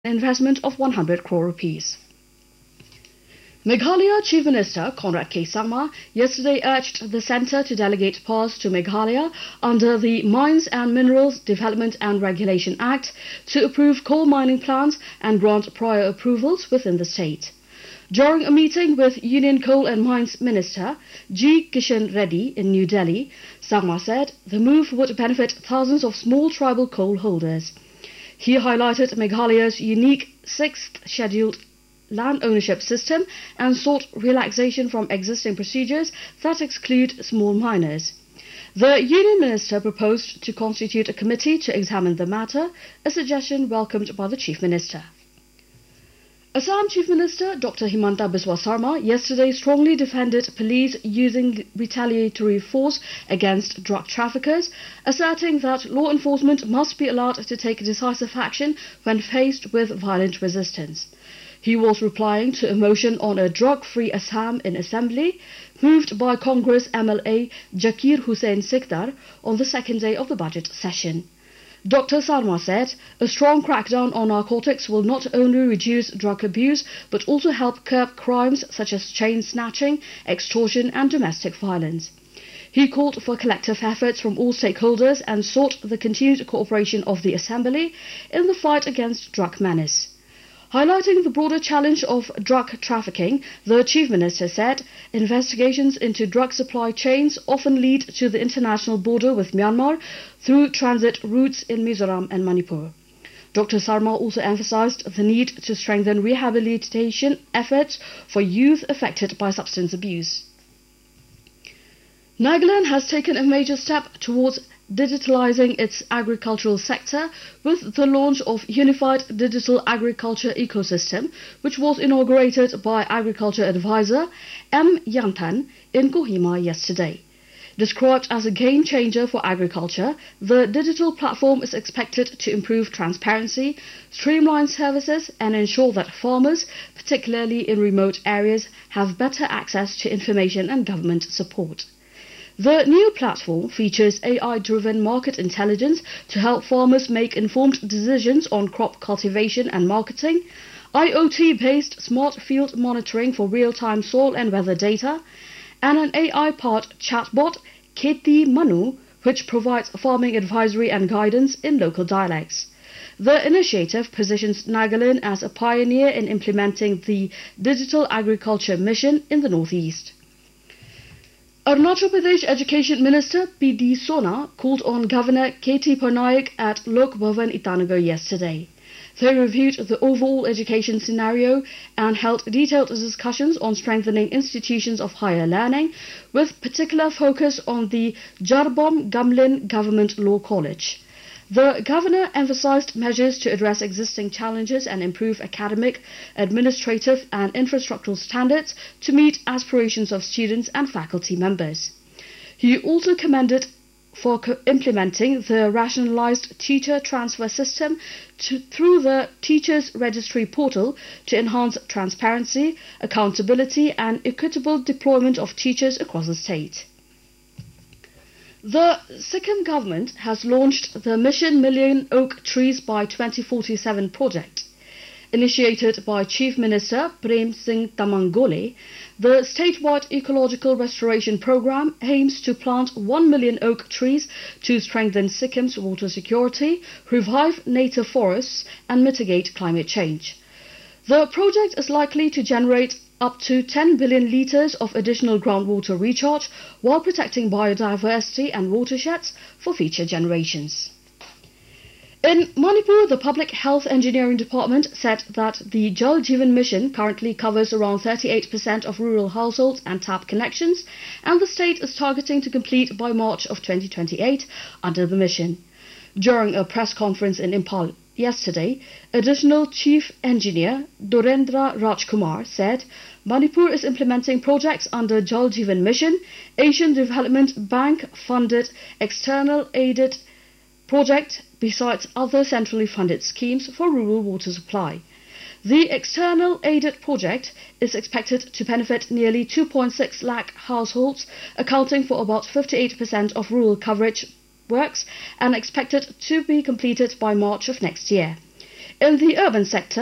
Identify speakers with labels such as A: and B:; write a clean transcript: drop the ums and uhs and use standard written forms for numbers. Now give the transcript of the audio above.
A: investment of 100 crore rupees. Meghalaya Chief Minister Conrad K. Sangma yesterday urged the centre to delegate powers to Meghalaya under the Mines and Minerals Development and Regulation Act to approve coal mining plans and grant prior approvals within the state. During a meeting with Union Coal and Mines Minister G. Kishan Reddy in New Delhi, Sangma said the move would benefit thousands of small tribal coal holders. He highlighted Meghalaya's unique 6th scheduled land ownership system and sought relaxation from existing procedures that exclude small miners. The Union Minister proposed to constitute a committee to examine the matter, a suggestion welcomed by the Chief Minister. Assam Chief Minister Dr. Himanta Biswa Sarma yesterday strongly defended police using retaliatory force against drug traffickers, asserting that law enforcement must be allowed to take decisive action when faced with violent resistance. He was replying to a motion on a drug-free Assam in Assembly, moved by Congress MLA Jakir Hussain Sikdar on the second day of the budget session. Dr. Sarma said, a strong crackdown on narcotics will not only reduce drug abuse, but also help curb crimes such as chain snatching, extortion and domestic violence. He called for collective efforts from all stakeholders and sought the continued cooperation of the Assembly in the fight against drug menace. Highlighting the broader challenge of drug trafficking, the Chief Minister said investigations into drug supply chains often lead to the international border with Myanmar through transit routes in Mizoram and Manipur. Dr. Sarma also emphasized the need to strengthen rehabilitation efforts for youth affected by substance abuse. Nagaland has taken a major step towards digitalizing its agricultural sector with the launch of Unified Digital Agriculture Ecosystem, which was inaugurated by Agriculture Advisor M. Yantan in Kohima yesterday. Described as a game changer for agriculture, the digital platform is expected to improve transparency, streamline services and ensure that farmers, particularly in remote areas, have better access to information and government support. The new platform features AI-driven market intelligence to help farmers make informed decisions on crop cultivation and marketing, IoT-based smart field monitoring for real-time soil and weather data, and an AI-powered chatbot, Kheti Manu, which provides farming advisory and guidance in local dialects. The initiative positions Nagaland as a pioneer in implementing the Digital Agriculture Mission in the Northeast. Arunachal Pradesh Education Minister P.D. Sona called on Governor K.T. Parnaik at Lok Bhavan Itanagar yesterday. They reviewed the overall education scenario and held detailed discussions on strengthening institutions of higher learning, with particular focus on the Jarbom Gamlin Government Law College. The governor emphasized measures to address existing challenges and improve academic, administrative and infrastructural standards to meet aspirations of students and faculty members. He also commended for implementing the rationalized teacher transfer system through the Teachers Registry portal to enhance transparency, accountability and equitable deployment of teachers across the state. The Sikkim government has launched the Mission Million Oak Trees by 2047 project. Initiated by Chief Minister Prem Singh Tamangole, the statewide ecological restoration program aims to plant 1 million oak trees to strengthen Sikkim's water security, revive native forests and mitigate climate change. The project is likely to generate up to 10 billion litres of additional groundwater recharge while protecting biodiversity and watersheds for future generations. In Manipur, the Public Health Engineering Department said that the Jal Jeevan Mission currently covers around 38% of rural households and tap connections, and the state is targeting to complete by March of 2028 under the mission. During a press conference in Impal yesterday, Additional Chief Engineer Dorendra Rajkumar said Manipur is implementing projects under Jal Jeevan Mission, Asian Development Bank funded external aided project besides other centrally funded schemes for rural water supply. The external aided project is expected to benefit nearly 2.6 lakh households, accounting for about 58% of rural coverage works and expected to be completed by March of next year. In the urban sector,